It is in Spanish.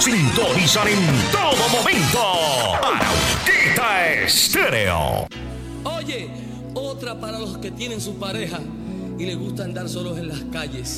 Sintonizan en todo momento Arauquita Estéreo. Oye, otra para los que tienen su pareja y les gusta andar solos en las calles.